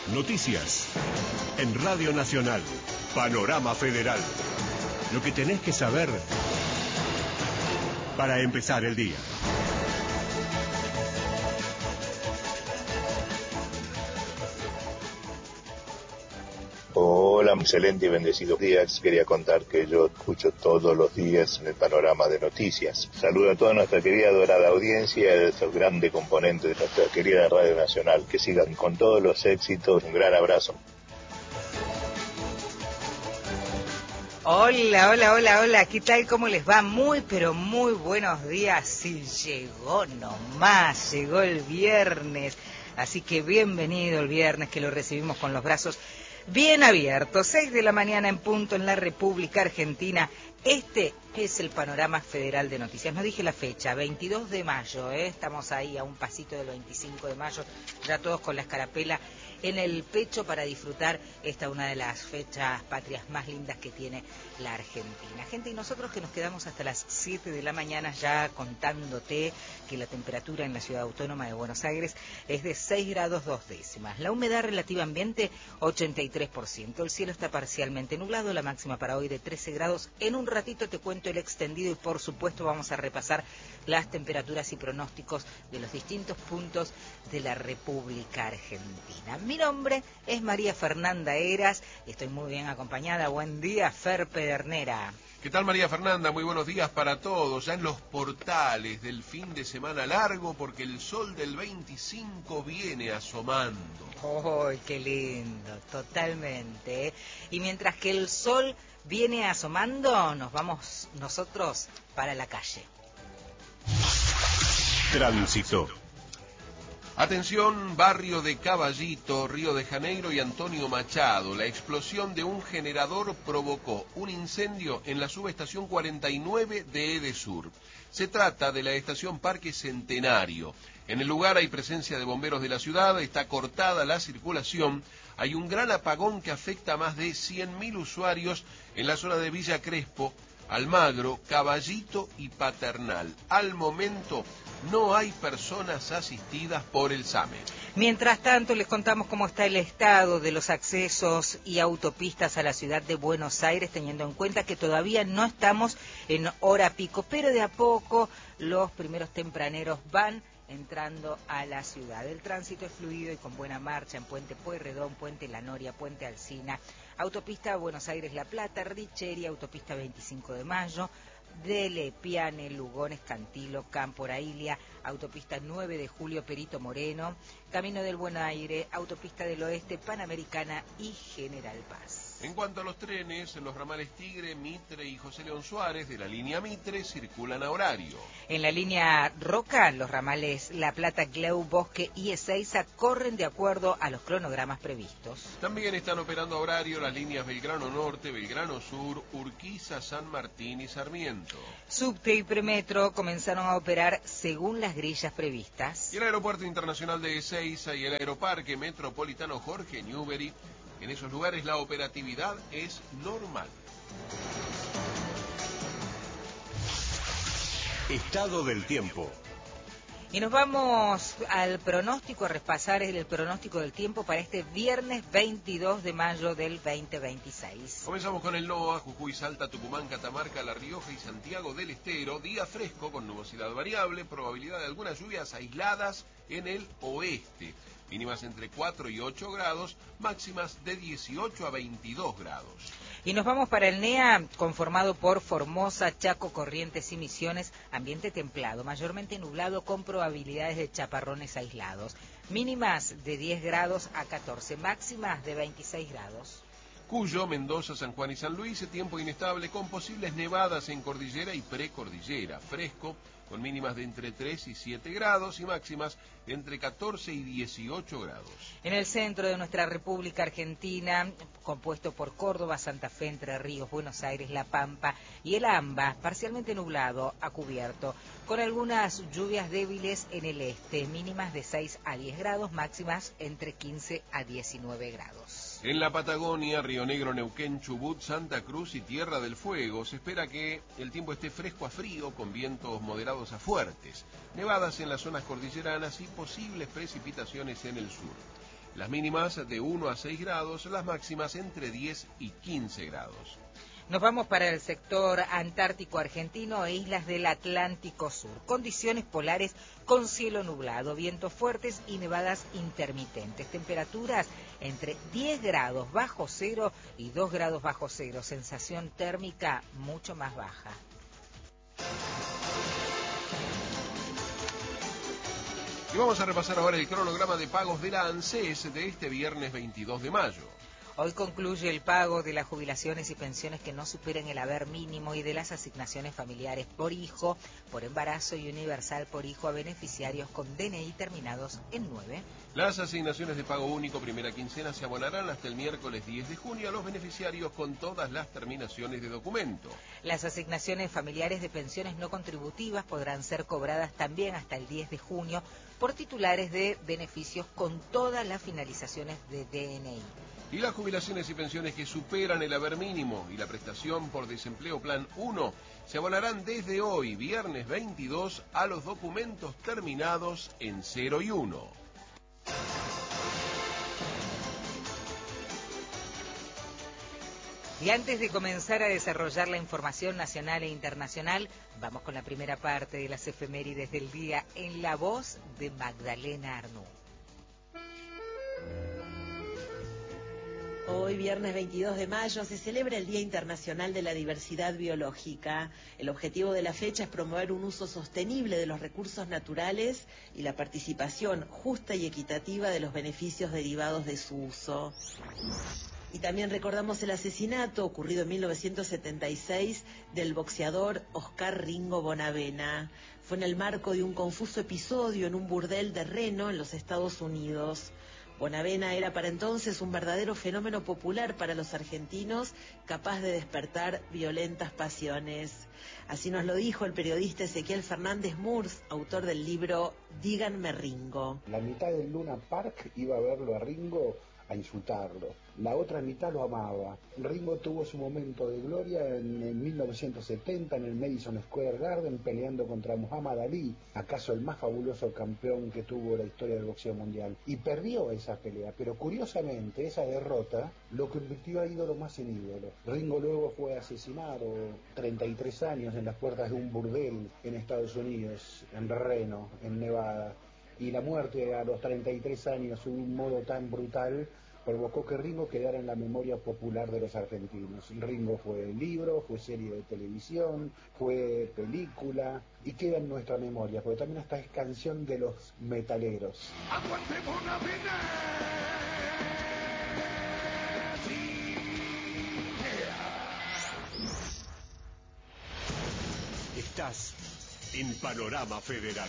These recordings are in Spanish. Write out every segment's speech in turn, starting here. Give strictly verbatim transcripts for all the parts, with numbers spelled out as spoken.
Noticias. En Radio Nacional. Panorama Federal. Lo que tenés que saber para empezar el día. Hola, excelente y bendecidos días. Quería contar que yo escucho todos los días en el Panorama de Noticias. Saludo a toda nuestra querida dorada audiencia, a esos grandes componentes de nuestra querida Radio Nacional. Que sigan con todos los éxitos. Un gran abrazo. Hola, hola, hola, hola. ¿Qué tal? ¿Cómo les va? Muy, pero muy buenos días. Sí, llegó nomás, llegó el viernes. Así que bienvenido el viernes, que lo recibimos con los brazos bien abiertos. Seis de la mañana en punto en la República Argentina. Este es el Panorama Federal de Noticias. No dije la fecha, veintidós de mayo, ¿eh? Estamos ahí a un pasito del veinticinco de mayo, ya todos con la escarapela en el pecho para disfrutar esta una de las fechas patrias más lindas que tiene la Argentina. Gente, y nosotros que nos quedamos hasta las siete de la mañana ya contándote que la temperatura en la Ciudad Autónoma de Buenos Aires es de seis grados dos décimas. La humedad relativa ambiente, ochenta y tres por ciento. El cielo está parcialmente nublado, la máxima para hoy de trece grados. En un ratito te cuento el extendido y por supuesto vamos a repasar las temperaturas y pronósticos de los distintos puntos de la República Argentina. Mi nombre es María Fernanda Heras y estoy muy bien acompañada. Buen día, Fer Pedernera. ¿Qué tal, María Fernanda? Muy buenos días para todos. Ya en los portales del fin de semana largo, porque el sol del veinticinco viene asomando. ¡Oh, qué lindo! Totalmente. ¿eh? Y mientras que el sol viene asomando, nos vamos nosotros para la calle. Tránsito. Atención, barrio de Caballito, Río de Janeiro y Antonio Machado. La explosión de un generador provocó un incendio en la subestación cuarenta y nueve de Edesur. Se trata de la estación Parque Centenario. En el lugar hay presencia de bomberos de la ciudad, está cortada la circulación. Hay un gran apagón que afecta a más de cien mil usuarios en la zona de Villa Crespo, Almagro, Caballito y Paternal. Al momento no hay personas asistidas por el SAME. Mientras tanto, les contamos cómo está el estado de los accesos y autopistas a la ciudad de Buenos Aires, teniendo en cuenta que todavía no estamos en hora pico, pero de a poco los primeros tempraneros van entrando a la ciudad. El tránsito es fluido y con buena marcha en Puente Pueyrredón, Puente La Noria, Puente Alsina, Autopista Buenos Aires-La Plata, Richeria, Autopista veinticinco de mayo, Dele, Piane, Lugones, Cantilo, Campo Railia, Autopista nueve de julio, Perito Moreno, Camino del Buen Aire, Autopista del Oeste, Panamericana y General Paz. En cuanto a los trenes, los ramales Tigre, Mitre y José León Suárez de la línea Mitre circulan a horario. En la línea Roca, los ramales La Plata, Cleu, Bosque y Ezeiza corren de acuerdo a los cronogramas previstos. También están operando a horario las líneas Belgrano Norte, Belgrano Sur, Urquiza, San Martín y Sarmiento. Subte y Premetro comenzaron a operar según las grillas previstas. Y el Aeropuerto Internacional de Ezeiza y el Aeroparque Metropolitano Jorge Newbery. En esos lugares la operatividad es normal. Estado del tiempo. Y nos vamos al pronóstico, a repasar el pronóstico del tiempo para este viernes veintidós de mayo del veinte veintiséis. Comenzamos con el NOA, Jujuy, Salta, Tucumán, Catamarca, La Rioja y Santiago del Estero. Día fresco con nubosidad variable, probabilidad de algunas lluvias aisladas en el oeste. Mínimas entre cuatro y ocho grados, máximas de dieciocho a veintidós grados. Y nos vamos para el NEA, conformado por Formosa, Chaco, Corrientes y Misiones, ambiente templado, mayormente nublado con probabilidades de chaparrones aislados. Mínimas de diez grados a catorce, máximas de veintiséis grados. Cuyo, Mendoza, San Juan y San Luis, tiempo inestable con posibles nevadas en cordillera y precordillera. Fresco, con mínimas de entre tres y siete grados y máximas de entre catorce y dieciocho grados. En el centro de nuestra República Argentina, compuesto por Córdoba, Santa Fe, Entre Ríos, Buenos Aires, La Pampa y el AMBA, parcialmente nublado a cubierto, con algunas lluvias débiles en el este, mínimas de seis a diez grados, máximas entre quince a diecinueve grados. En la Patagonia, Río Negro, Neuquén, Chubut, Santa Cruz y Tierra del Fuego, se espera que el tiempo esté fresco a frío, con vientos moderados a fuertes, nevadas en las zonas cordilleranas y posibles precipitaciones en el sur. Las mínimas de uno a seis grados, las máximas entre diez y quince grados. Nos vamos para el sector antártico argentino e islas del Atlántico Sur. Condiciones polares con cielo nublado, vientos fuertes y nevadas intermitentes. Temperaturas entre diez grados bajo cero y dos grados bajo cero. Sensación térmica mucho más baja. Y vamos a repasar ahora el cronograma de pagos de la ANSES de este viernes veintidós de mayo. Hoy concluye el pago de las jubilaciones y pensiones que no superen el haber mínimo y de las asignaciones familiares por hijo, por embarazo y universal por hijo a beneficiarios con D N I terminados en nueve. Las asignaciones de pago único primera quincena se abonarán hasta el miércoles diez de junio a los beneficiarios con todas las terminaciones de documento. Las asignaciones familiares de pensiones no contributivas podrán ser cobradas también hasta el diez de junio por titulares de beneficios con todas las finalizaciones de D N I. Y las jubilaciones y pensiones que superan el haber mínimo y la prestación por desempleo plan uno se abonarán desde hoy, viernes veintidós, a los documentos terminados en cero y uno. Y antes de comenzar a desarrollar la información nacional e internacional, vamos con la primera parte de las efemérides del día en la voz de Magdalena Arnú. Hoy, viernes veintidós de mayo, se celebra el Día Internacional de la Diversidad Biológica. El objetivo de la fecha es promover un uso sostenible de los recursos naturales y la participación justa y equitativa de los beneficios derivados de su uso. Y también recordamos el asesinato ocurrido en mil novecientos setenta y seis del boxeador Oscar Ringo Bonavena. Fue en el marco de un confuso episodio en un burdel de Reno, en los Estados Unidos. Bonavena era para entonces un verdadero fenómeno popular para los argentinos, capaz de despertar violentas pasiones. Así nos lo dijo el periodista Ezequiel Fernández Murs, autor del libro Díganme Ringo. La mitad del Luna Park iba a verlo a Ringo a insultarlo. La otra mitad lo amaba. Ringo tuvo su momento de gloria en, en mil novecientos setenta en el Madison Square Garden peleando contra Muhammad Ali, acaso el más fabuloso campeón que tuvo la historia del boxeo mundial. Y perdió esa pelea, pero curiosamente esa derrota lo convirtió a ídolo más en ídolo. Ringo luego fue asesinado treinta y tres años en las puertas de un burdel en Estados Unidos, en Reno, en Nevada. Y la muerte a los treinta y tres años de un modo tan brutal provocó que Ringo quedara en la memoria popular de los argentinos. Ringo fue libro, fue serie de televisión, fue película y queda en nuestra memoria, porque también esta es canción de los metaleros. Estás en Panorama Federal.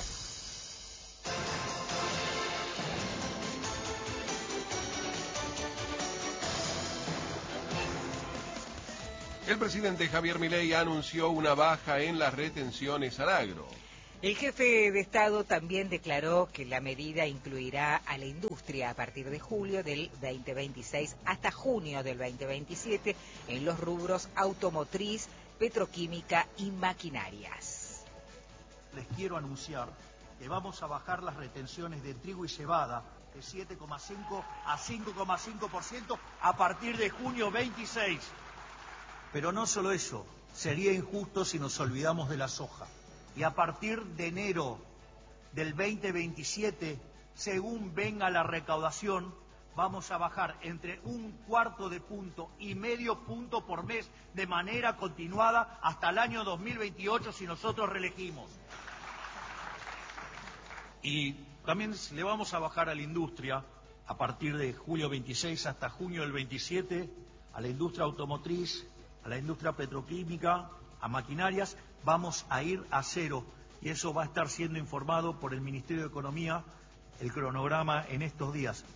El presidente Javier Milei anunció una baja en las retenciones al agro. El jefe de Estado también declaró que la medida incluirá a la industria a partir de julio del veinte veintiséis hasta junio del veinte veintisiete en los rubros automotriz, petroquímica y maquinarias. Les quiero anunciar que vamos a bajar las retenciones de trigo y cebada de siete coma cinco a cinco coma cinco por ciento a partir de junio veintiséis. Pero no solo eso, sería injusto si nos olvidamos de la soja. Y a partir de enero del veinte veintisiete, según venga la recaudación, vamos a bajar entre un cuarto de punto y medio punto por mes de manera continuada hasta el año dos mil veintiocho si nosotros reelegimos. Y también le vamos a bajar a la industria a partir de julio veintiséis hasta junio del veintisiete, a la industria automotriz, a la industria petroquímica, a maquinarias, vamos a ir a cero. Y eso va a estar siendo informado por el Ministerio de Economía, el cronograma en estos días.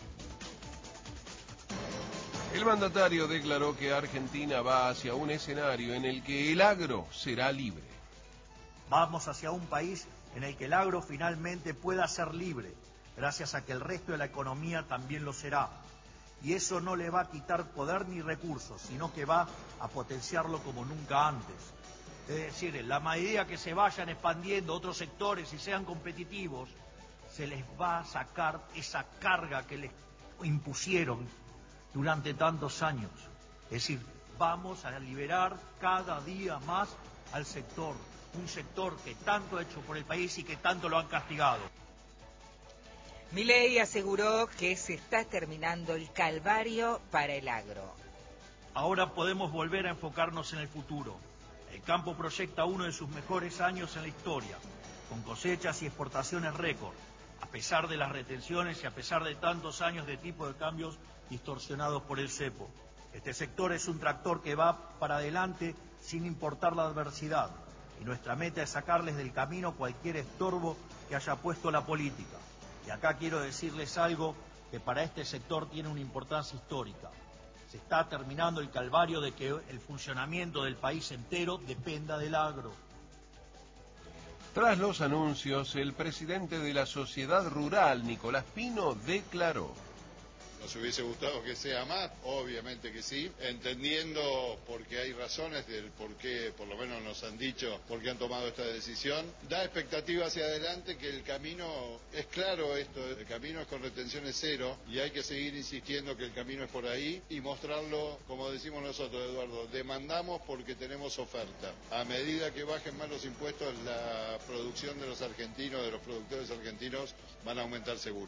El mandatario declaró que Argentina va hacia un escenario en el que el agro será libre. Vamos hacia un país en el que el agro finalmente pueda ser libre, gracias a que el resto de la economía también lo será. Y eso no le va a quitar poder ni recursos, sino que va a potenciarlo como nunca antes. Es decir, en la medida que se vayan expandiendo otros sectores y sean competitivos, se les va a sacar esa carga que les impusieron durante tantos años. Es decir, vamos a liberar cada día más al sector, un sector que tanto ha hecho por el país y que tanto lo han castigado. Milei aseguró que se está terminando el calvario para el agro. Ahora podemos volver a enfocarnos en el futuro. El campo proyecta uno de sus mejores años en la historia, con cosechas y exportaciones récord, a pesar de las retenciones y a pesar de tantos años de tipo de cambios distorsionados por el cepo. Este sector es un tractor que va para adelante sin importar la adversidad, y nuestra meta es sacarles del camino cualquier estorbo que haya puesto la política. Y acá quiero decirles algo que para este sector tiene una importancia histórica. Se está terminando el calvario de que el funcionamiento del país entero dependa del agro. Tras los anuncios, el presidente de la Sociedad Rural, Nicolás Pino, declaró: ¿Nos hubiese gustado que sea más? Obviamente que sí, entendiendo porque hay razones del por qué, por lo menos nos han dicho, por qué han tomado esta decisión. Da expectativa hacia adelante que el camino, es claro esto, el camino es con retenciones cero y hay que seguir insistiendo que el camino es por ahí y mostrarlo, como decimos nosotros, Eduardo, demandamos porque tenemos oferta. A medida que bajen más los impuestos, la producción de los argentinos, de los productores argentinos, van a aumentar seguro.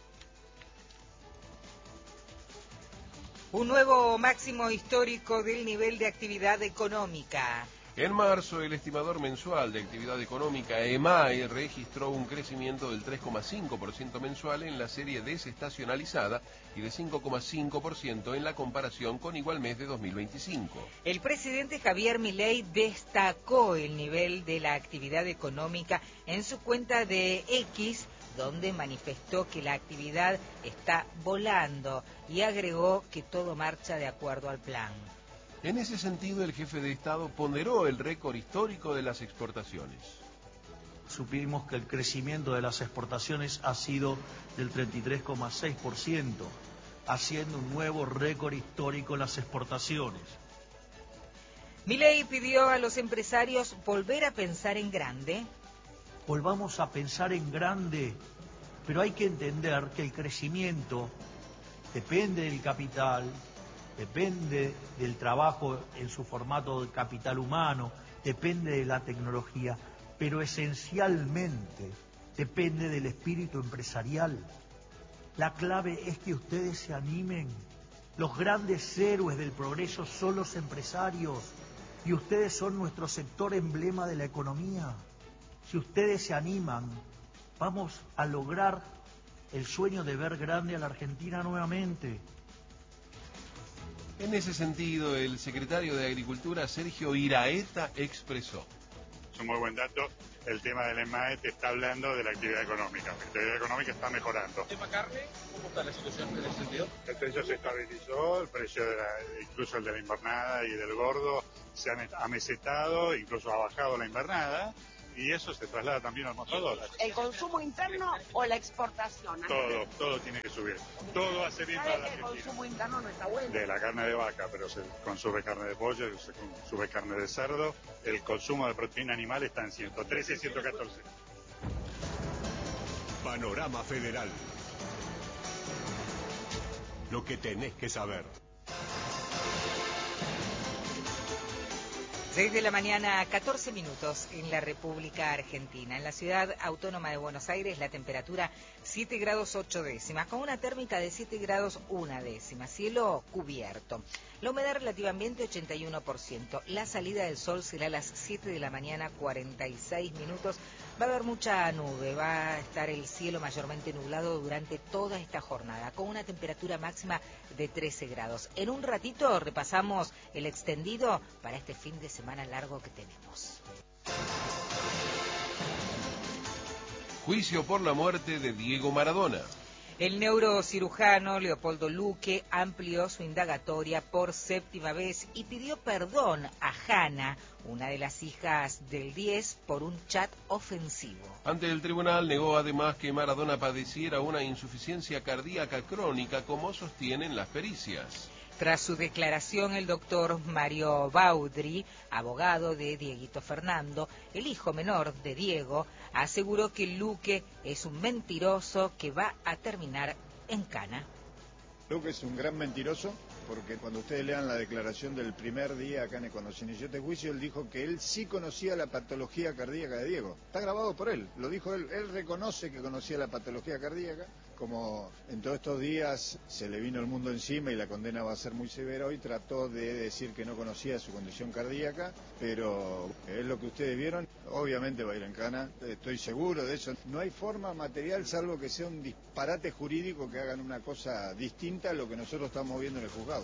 Un nuevo máximo histórico del nivel de actividad económica. En marzo, el estimador mensual de actividad económica, E M A E, registró un crecimiento del tres coma cinco por ciento mensual en la serie desestacionalizada y de cinco coma cinco por ciento en la comparación con igual mes de dos mil veinticinco. El presidente Javier Milei destacó el nivel de la actividad económica en su cuenta de X, donde manifestó que la actividad está volando y agregó que todo marcha de acuerdo al plan. En ese sentido, el jefe de Estado ponderó el récord histórico de las exportaciones. Supimos que el crecimiento de las exportaciones ha sido del treinta y tres coma seis por ciento, haciendo un nuevo récord histórico en las exportaciones. Milei pidió a los empresarios volver a pensar en grande. Volvamos a pensar en grande, pero hay que entender que el crecimiento depende del capital, depende del trabajo en su formato de capital humano, depende de la tecnología, pero esencialmente depende del espíritu empresarial. La clave es que ustedes se animen. Los grandes héroes del progreso son los empresarios y ustedes son nuestro sector emblema de la economía. Si ustedes se animan, vamos a lograr el sueño de ver grande a la Argentina nuevamente. En ese sentido, el secretario de Agricultura, Sergio Iraeta, expresó: Es un muy buen dato. El tema del E M A E te está hablando de la actividad económica. La actividad económica está mejorando. ¿El tema carne? ¿Cómo está la situación en ese sentido? El precio se estabilizó, el precio de la, incluso el de la invernada y del gordo se han amesetado, incluso ha bajado la invernada. Y eso se traslada también al mostrador. ¿El consumo interno o la exportación? Todo, todo tiene que subir. Todo hace bien para la Argentina. El consumo interno no está bueno. De la carne de vaca, pero se consume carne de pollo, se consume carne de cerdo. El consumo de proteína animal está en ciento trece y ciento catorce. Panorama Federal. Lo que tenés que saber. seis de la mañana, catorce minutos en la República Argentina. En la ciudad autónoma de Buenos Aires, la temperatura siete grados ocho décimas, con una térmica de siete grados una décima, cielo cubierto. La humedad relativa ambiente ochenta y uno por ciento. La salida del sol será a las siete de la mañana, cuarenta y seis minutos. Va a haber mucha nube, va a estar el cielo mayormente nublado durante toda esta jornada, con una temperatura máxima de trece grados. En un ratito repasamos el extendido para este fin de semana largo que tenemos. Juicio por la muerte de Diego Maradona. El neurocirujano Leopoldo Luque amplió su indagatoria por séptima vez y pidió perdón a Hanna, una de las hijas del diez, por un chat ofensivo. Ante el tribunal negó además que Maradona padeciera una insuficiencia cardíaca crónica, como sostienen las pericias. Tras su declaración, el doctor Mario Baudry, abogado de Dieguito Fernando, el hijo menor de Diego, aseguró que Luque es un mentiroso que va a terminar en cana. Luque es un gran mentiroso, porque cuando ustedes lean la declaración del primer día acá en cuando se inició este juicio, él dijo que él sí conocía la patología cardíaca de Diego. Está grabado por él, lo dijo él, él reconoce que conocía la patología cardíaca. Como en todos estos días se le vino el mundo encima y la condena va a ser muy severa, hoy trató de decir que no conocía su condición cardíaca, pero es lo que ustedes vieron, obviamente va a ir en cana, estoy seguro de eso. No hay forma material, salvo que sea un disparate jurídico, que hagan una cosa distinta a lo que nosotros estamos viendo en el juzgado.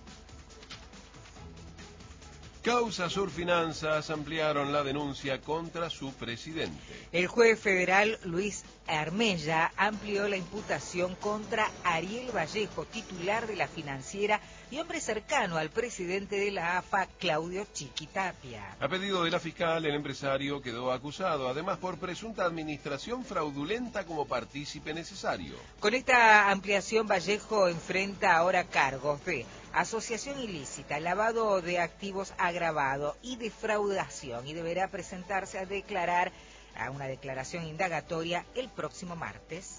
Causa Surfinanzas ampliaron la denuncia contra su presidente. El juez federal Luis Armella amplió la imputación contra Ariel Vallejo, titular de la financiera y hombre cercano al presidente de la A F A, Claudio Chiquitapia. A pedido de la fiscal, el empresario quedó acusado, además por presunta administración fraudulenta como partícipe necesario. Con esta ampliación, Vallejo enfrenta ahora cargos de asociación ilícita, lavado de activos agravado y defraudación, y deberá presentarse a declarar a una declaración indagatoria el próximo martes.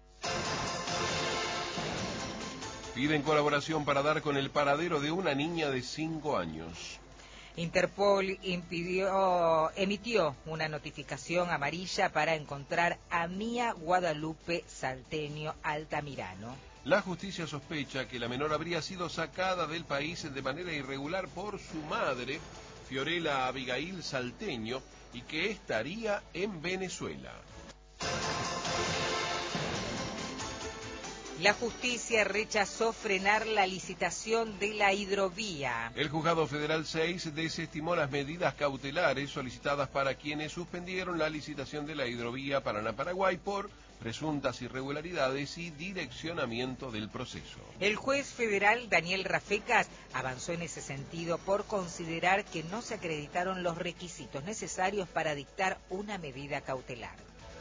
Piden colaboración para dar con el paradero de una niña de cinco años. Interpol impidió, emitió una notificación amarilla para encontrar a Mía Guadalupe Salteño Altamirano. La justicia sospecha que la menor habría sido sacada del país de manera irregular por su madre, Fiorella Abigail Salteño, y que estaría en Venezuela. La justicia rechazó frenar la licitación de la hidrovía. El Juzgado Federal seis desestimó las medidas cautelares solicitadas para quienes suspendieron la licitación de la hidrovía Paraná-Paraguay por presuntas irregularidades y direccionamiento del proceso. El juez federal Daniel Rafecas avanzó en ese sentido por considerar que no se acreditaron los requisitos necesarios para dictar una medida cautelar.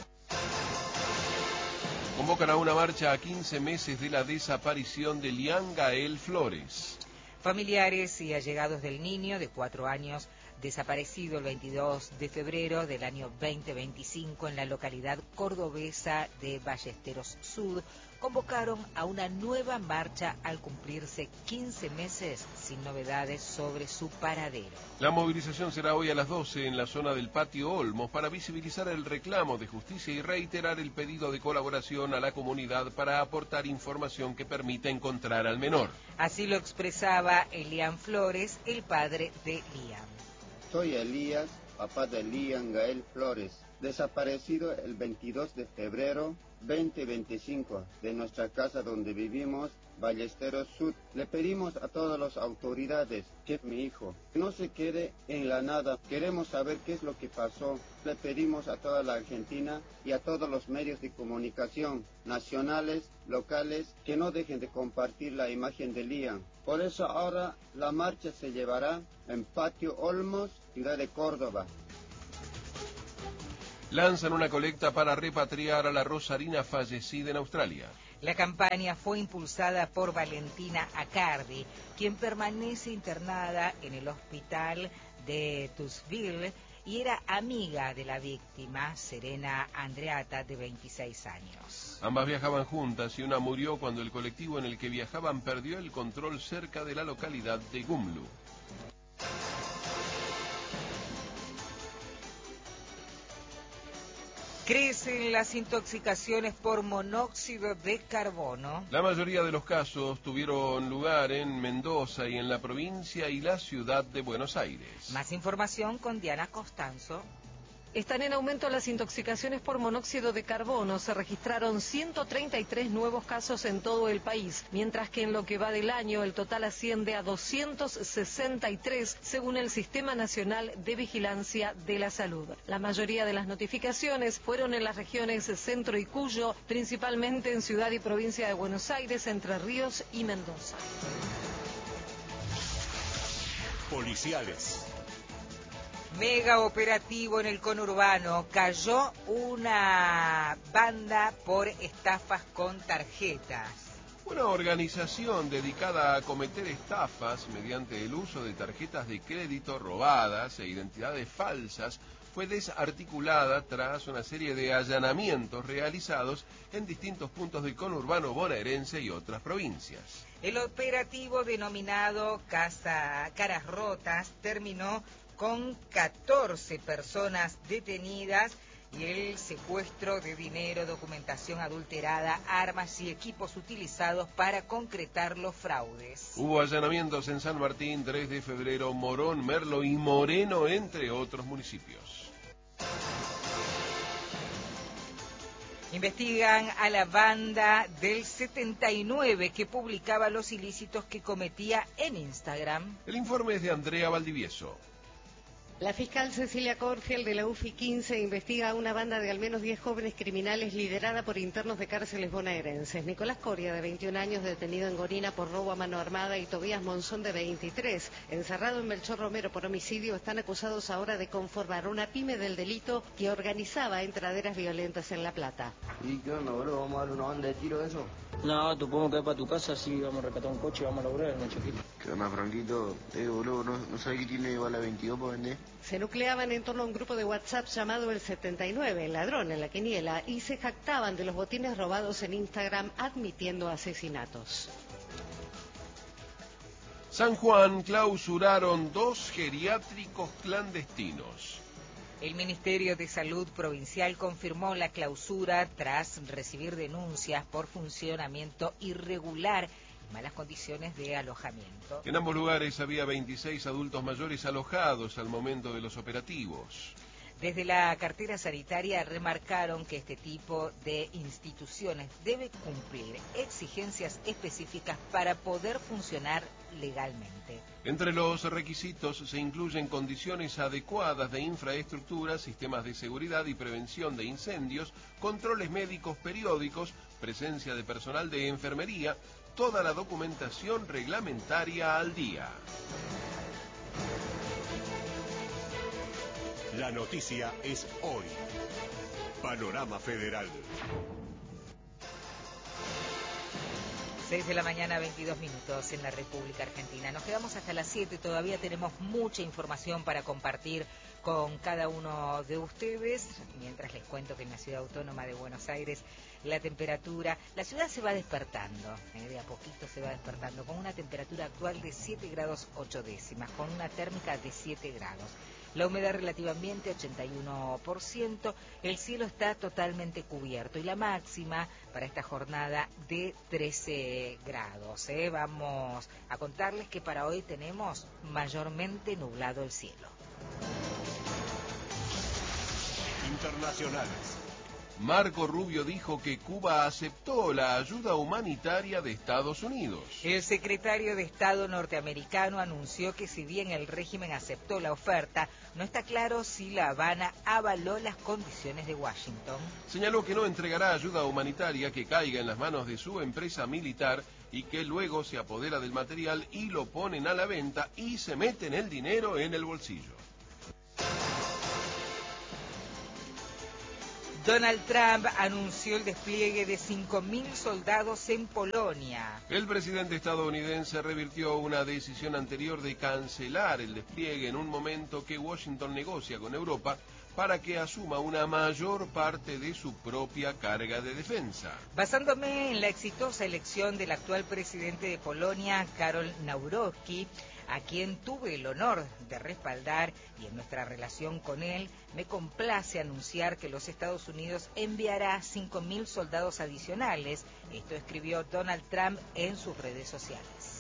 Convocan a una marcha a quince meses de la desaparición de Lian Gael Flores. Familiares y allegados del niño de cuatro años desaparecido el veintidós de febrero del año veinte veinticinco en la localidad cordobesa de Ballesteros Sud, convocaron a una nueva marcha al cumplirse quince meses sin novedades sobre su paradero. La movilización será hoy a las doce en la zona del Patio Olmos para visibilizar el reclamo de justicia y reiterar el pedido de colaboración a la comunidad para aportar información que permita encontrar al menor. Así lo expresaba Elian Flores, el padre de Lian. Soy Elías, papá de Lian Gael Flores, desaparecido el veintidós de febrero veinte veinticinco de nuestra casa donde vivimos, Ballesteros Sud. Le pedimos a todas las autoridades que mi hijo no se quede en la nada. Queremos saber qué es lo que pasó. Le pedimos a toda la Argentina y a todos los medios de comunicación nacionales, locales, que no dejen de compartir la imagen de Lian. Por eso ahora la marcha se llevará en Patio Olmos, ciudad de Córdoba. Lanzan una colecta para repatriar a la rosarina fallecida en Australia. La campaña fue impulsada por Valentina Acardi, quien permanece internada en el hospital de Townsville y era amiga de la víctima, Serena Andreata, de veintiséis años. Ambas viajaban juntas y una murió cuando el colectivo en el que viajaban perdió el control cerca de la localidad de Gumlu. Crecen las intoxicaciones por monóxido de carbono. La mayoría de los casos tuvieron lugar en Mendoza y en la provincia y la ciudad de Buenos Aires. Más información con Diana Costanzo. Están en aumento las intoxicaciones por monóxido de carbono. Se registraron ciento treinta y tres nuevos casos en todo el país, mientras que en lo que va del año el total asciende a doscientos sesenta y tres, según el Sistema Nacional de Vigilancia de la Salud. La mayoría de las notificaciones fueron en las regiones Centro y Cuyo, principalmente en Ciudad y Provincia de Buenos Aires, Entre Ríos y Mendoza. Policiales. Mega operativo en el conurbano. Cayó una banda por estafas con tarjetas. Una organización dedicada a cometer estafas mediante el uso de tarjetas de crédito robadas e identidades falsas fue desarticulada tras una serie de allanamientos realizados en distintos puntos del conurbano bonaerense y otras provincias. El operativo denominado Casa Caras Rotas terminó con catorce personas detenidas y el secuestro de dinero, documentación adulterada, armas y equipos utilizados para concretar los fraudes. Hubo allanamientos en San Martín, tres de febrero, Morón, Merlo y Moreno, entre otros municipios. Investigan a la banda del setenta y nueve que publicaba los ilícitos que cometía en Instagram. El informe es de Andrea Valdivieso. La fiscal Cecilia Corfield de la U F I quince investiga a una banda de al menos diez jóvenes criminales liderada por internos de cárceles bonaerenses. Nicolás Coria, de veintiún años, detenido en Gorina por robo a mano armada, y Tobías Monzón, de veintitrés, encerrado en Melchor Romero por homicidio, están acusados ahora de conformar una pyme del delito que organizaba entraderas violentas en La Plata. ¿Y qué onda, boludo? ¿Vamos a dar una banda de tiro de eso? No, te podemos caer para tu casa, sí, vamos a rescatar un coche y vamos a lograr una choquita. ¿Qué onda, Franquito? Eh, boludo, ¿no, no sabés que tiene bala veintidós para vender? Se nucleaban en torno a un grupo de WhatsApp llamado El setenta y nueve, el ladrón en la quiniela, y se jactaban de los botines robados en Instagram, admitiendo asesinatos. San Juan clausuraron dos geriátricos clandestinos. El Ministerio de Salud Provincial confirmó la clausura tras recibir denuncias por funcionamiento irregular y malas condiciones de alojamiento. En ambos lugares había veintiséis adultos mayores alojados al momento de los operativos. Desde la cartera sanitaria remarcaron que este tipo de instituciones debe cumplir exigencias específicas para poder funcionar legalmente. Entre los requisitos se incluyen condiciones adecuadas de infraestructura, sistemas de seguridad y prevención de incendios, controles médicos periódicos, presencia de personal de enfermería, toda la documentación reglamentaria al día. La noticia es hoy. Panorama Federal. seis de la mañana, veintidós minutos en la República Argentina. Nos quedamos hasta las siete, todavía tenemos mucha información para compartir con cada uno de ustedes, mientras les cuento que en la Ciudad Autónoma de Buenos Aires la temperatura, la ciudad se va despertando, eh, de a poquito se va despertando, con una temperatura actual de siete grados ocho décimas, con una térmica de siete grados. La humedad relativa ambiente ochenta y uno por ciento, el cielo está totalmente cubierto y la máxima para esta jornada de trece grados. ¿eh? Vamos a contarles que para hoy tenemos mayormente nublado el cielo. Internacionales. Marco Rubio dijo que Cuba aceptó la ayuda humanitaria de Estados Unidos. El secretario de Estado norteamericano anunció que si bien el régimen aceptó la oferta, no está claro si La Habana avaló las condiciones de Washington. Señaló que no entregará ayuda humanitaria que caiga en las manos de su empresa militar y que luego se apodera del material y lo ponen a la venta y se meten el dinero en el bolsillo. Donald Trump anunció el despliegue de cinco mil soldados en Polonia. El presidente estadounidense revirtió una decisión anterior de cancelar el despliegue en un momento que Washington negocia con Europa para que asuma una mayor parte de su propia carga de defensa. Basándome en la exitosa elección del actual presidente de Polonia, Karol Nawrocki, a quien tuve el honor de respaldar, y en nuestra relación con él, me complace anunciar que los Estados Unidos enviará cinco mil soldados adicionales. Esto escribió Donald Trump en sus redes sociales.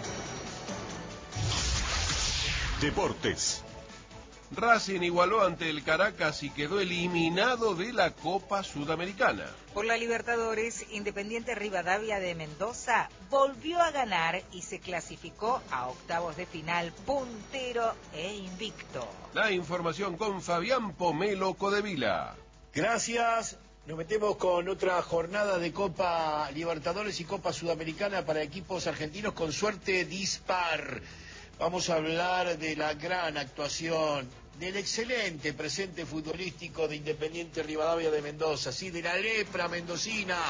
Deportes. Racing igualó ante el Caracas y quedó eliminado de la Copa Sudamericana. Por la Libertadores, Independiente Rivadavia de Mendoza volvió a ganar y se clasificó a octavos de final, puntero e invicto. La información con Fabián Pomelo Codevila. Gracias. Nos metemos con otra jornada de Copa Libertadores y Copa Sudamericana para equipos argentinos con suerte dispar. Vamos a hablar de la gran actuación, del excelente presente futbolístico de Independiente Rivadavia de Mendoza, sí, de la lepra mendocina,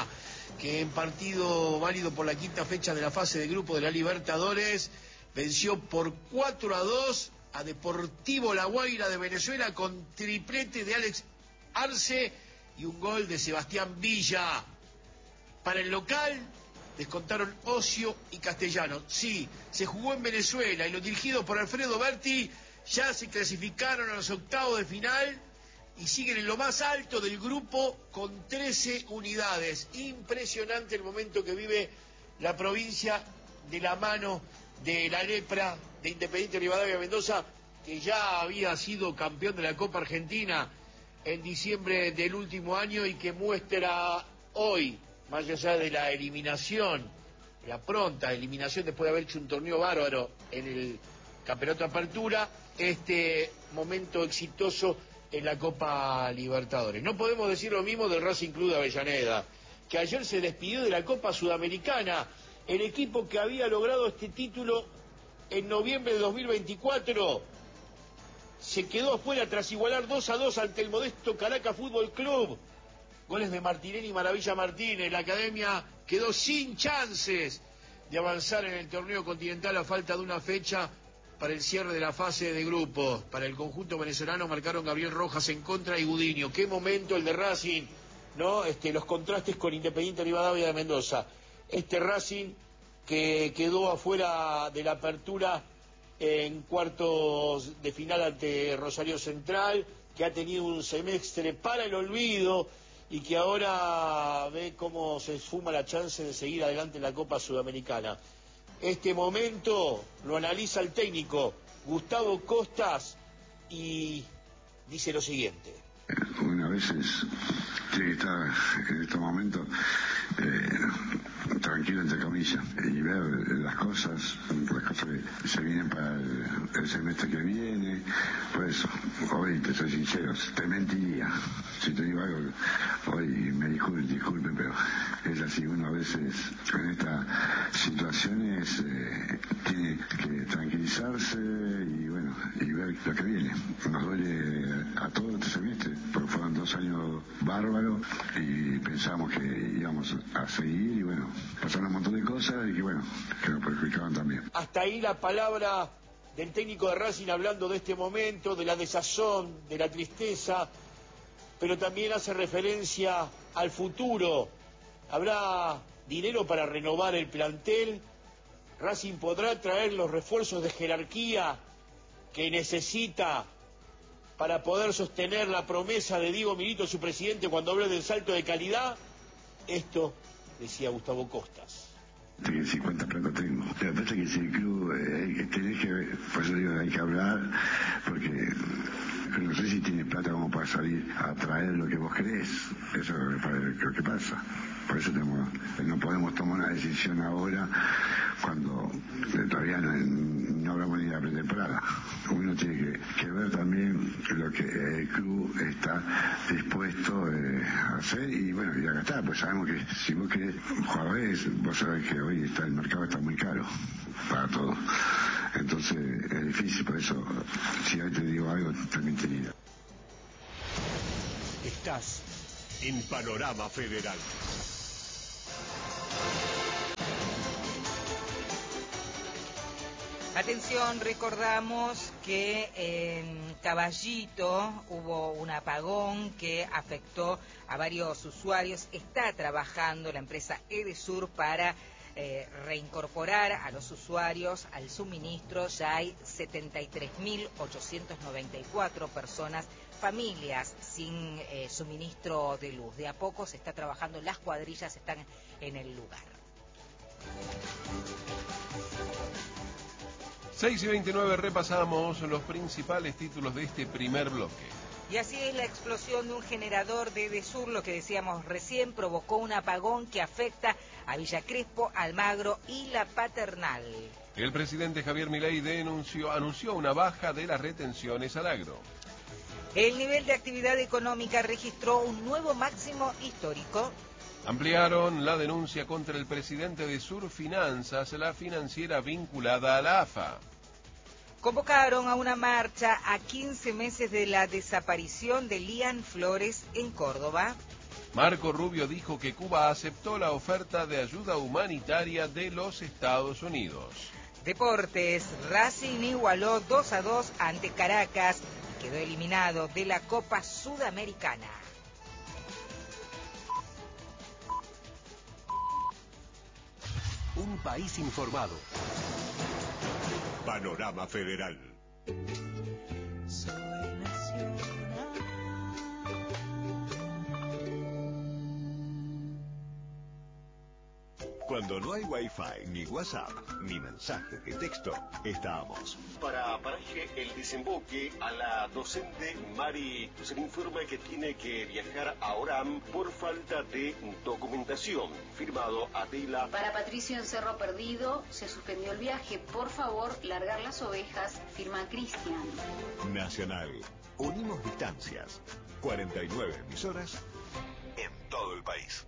que en partido válido por la quinta fecha de la fase de grupo de la Libertadores venció por cuatro a dos a Deportivo La Guaira de Venezuela con triplete de Alex Arce y un gol de Sebastián Villa. Para el local descontaron Ocio y Castellanos. Sí, se jugó en Venezuela y los dirigidos por Alfredo Berti ya se clasificaron a los octavos de final y siguen en lo más alto del grupo con trece unidades. Impresionante el momento que vive la provincia de la mano de la lepra de Independiente Rivadavia Mendoza, que ya había sido campeón de la Copa Argentina en diciembre del último año y que muestra hoy, más allá de la eliminación, la pronta eliminación después de haber hecho un torneo bárbaro en el Campeonato Apertura, este momento exitoso en la Copa Libertadores. No podemos decir lo mismo del Racing Club de Avellaneda, que ayer se despidió de la Copa Sudamericana, el equipo que había logrado este título en noviembre de dos mil veinticuatro, se quedó afuera tras igualar dos a dos ante el modesto Caracas Fútbol Club. Goles de Martinelli y Maravilla Martínez. La academia quedó sin chances de avanzar en el torneo continental a falta de una fecha para el cierre de la fase de grupos. Para el conjunto venezolano marcaron Gabriel Rojas en contra y Gudiño. Qué momento el de Racing, ¿no? Este, los contrastes con Independiente Rivadavia de Mendoza. Este Racing que quedó afuera de la apertura en cuartos de final ante Rosario Central, que ha tenido un semestre para el olvido y que ahora ve cómo se esfuma la chance de seguir adelante en la Copa Sudamericana. Este momento lo analiza el técnico Gustavo Costas y dice lo siguiente. Una vez tiene que estar en estos momentos eh, tranquilo entre comillas y ver las cosas, las cosas que se vienen para el, el semestre que viene. Por eso, hoy te soy sincero, te mentiría si te digo algo. Hoy me disculpen, disculpen, pero es así. Uno a veces en estas situaciones eh, tiene que tranquilizarse y bueno, y ver lo que viene. Nos duele a todo este semestre, porque fueron dos años bárbaros y pensamos que íbamos a seguir y bueno, pasaron un montón de cosas y que bueno, que nos perjudicaban también. Hasta ahí la palabra del técnico de Racing hablando de este momento, de la desazón, de la tristeza, pero también hace referencia al futuro. ¿Habrá dinero para renovar el plantel? ¿Racing podrá traer los refuerzos de jerarquía que necesita para poder sostener la promesa de Diego Milito, su presidente, cuando habló del salto de calidad? Esto decía Gustavo Costas. Que si cuánta plata tengo. Lo que pasa es que si el club eh, tenés que ver, por eso digo, hay que hablar, porque no sé si tiene plata como para salir a traer lo que vos querés. Eso es lo que pasa. Por eso tenemos, no podemos tomar una decisión ahora cuando todavía no, no hablamos ni de la pretemporada. Uno tiene que, que ver también lo que el club está dispuesto eh, a hacer y bueno, y acá está, pues sabemos que si vos querés jugadores, vos sabés que hoy está el mercado está muy caro para todo. Entonces es difícil, por eso si hoy te digo algo, te mentiría. Estás en Panorama Federal. Atención, recordamos que en Caballito hubo un apagón que afectó a varios usuarios. Está trabajando la empresa Edesur para eh, reincorporar a los usuarios al suministro. Ya hay setenta y tres mil ochocientas noventa y cuatro personas, familias sin eh, suministro de luz. De a poco se está trabajando, las cuadrillas están en el lugar. seis y veintinueve repasamos los principales títulos de este primer bloque. Y así es, la explosión de un generador de Edesur, lo que decíamos recién, provocó un apagón que afecta a Villa Crespo, Almagro y La Paternal. El presidente Javier Milei denunció, anunció una baja de las retenciones al agro. El nivel de actividad económica registró un nuevo máximo histórico. Ampliaron la denuncia contra el presidente de Surfinanzas, la financiera vinculada a la A F A. Convocaron a una marcha a quince meses de la desaparición de Lian Flores en Córdoba. Marco Rubio dijo que Cuba aceptó la oferta de ayuda humanitaria de los Estados Unidos. Deportes, Racing igualó dos a dos ante Caracas y quedó eliminado de la Copa Sudamericana. Un país informado. Panorama Federal. Cuando no hay Wi-Fi, ni WhatsApp, ni mensaje de texto, estamos. Para Paraje el desemboque, a la docente Mari se le informa que tiene que viajar a Orán por falta de documentación. Firmado Adela. Para Patricio en Cerro Perdido, se suspendió el viaje. Por favor, largar las ovejas. Firma Cristian. Nacional. Unimos distancias. cuarenta y nueve emisoras en todo el país.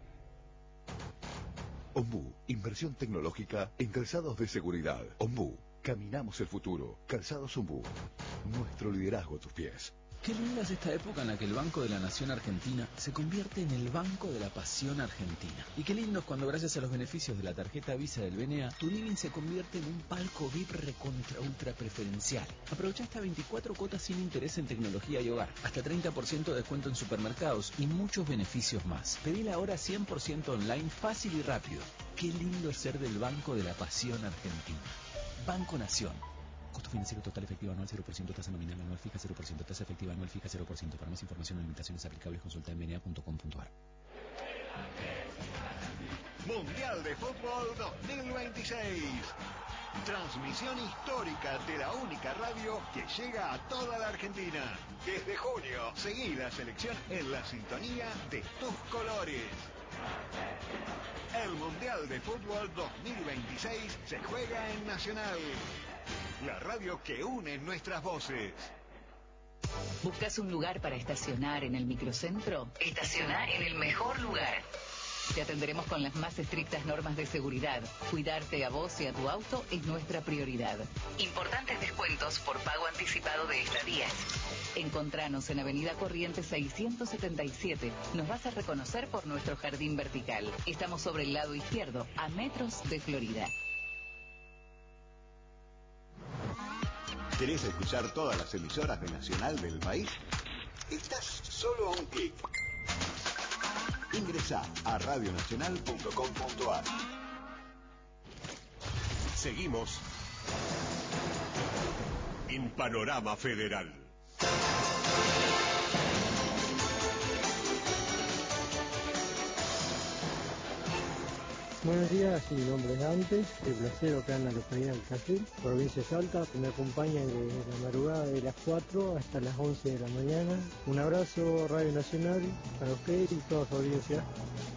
Ombú, inversión tecnológica en calzados de seguridad. Ombú, caminamos el futuro. Calzados Ombú, nuestro liderazgo a tus pies. Qué linda es esta época en la que el Banco de la Nación Argentina se convierte en el Banco de la Pasión Argentina. Y qué lindo es cuando gracias a los beneficios de la tarjeta Visa del B N A, tu living se convierte en un palco V I P recontra ultra preferencial. Aprovecha hasta veinticuatro cuotas sin interés en tecnología y hogar, hasta treinta por ciento de descuento en supermercados y muchos beneficios más. Pedila ahora cien por ciento online, fácil y rápido. Qué lindo es ser del Banco de la Pasión Argentina. Banco Nación. Costo financiero total efectivo anual cero por ciento, tasa nominal anual fija cero por ciento, tasa efectiva anual fija cero por ciento. Para más información o limitaciones aplicables consulta en b n a punto com punto a r. Mundial de Fútbol dos mil veintiséis. Transmisión histórica de la única radio que llega a toda la Argentina. Desde junio, seguí la selección en la sintonía de tus colores. El Mundial de Fútbol dos mil veintiséis se juega en Nacional, la radio que une nuestras voces. ¿Buscas un lugar para estacionar en el microcentro? Estaciona en el mejor lugar. Te atenderemos con las más estrictas normas de seguridad. Cuidarte a vos y a tu auto es nuestra prioridad. Importantes descuentos por pago anticipado de estadías. Encontranos en Avenida Corrientes seiscientos setenta y siete. Nos vas a reconocer por nuestro jardín vertical. Estamos sobre el lado izquierdo, a metros de Florida. ¿Querés escuchar todas las emisoras de Nacional del país? Estás solo a un clic. Ingresá a radio nacional punto com punto a r. Seguimos en Panorama Federal. Buenos días, mi nombre es Dante, de Placero, acá en la localidad del Casil, provincia de Salta. Me acompañan de la madrugada de las cuatro hasta las once de la mañana. Un abrazo, Radio Nacional, para usted y toda su audiencia.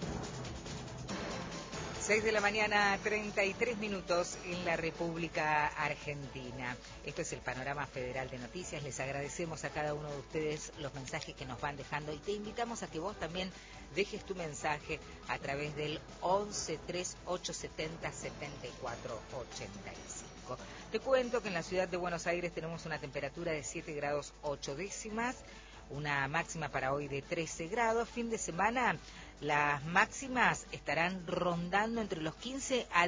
seis de la mañana, treinta y tres minutos en la República Argentina. Esto es el Panorama Federal de Noticias. Les agradecemos a cada uno de ustedes los mensajes que nos van dejando y te invitamos a que vos también dejes tu mensaje a través del once tres ocho setenta setenta y cuatro ochenta y cinco. Te cuento que en la ciudad de Buenos Aires tenemos una temperatura de siete grados ocho décimas, una máxima para hoy de trece grados. Fin de semana las máximas estarán rondando entre los quince a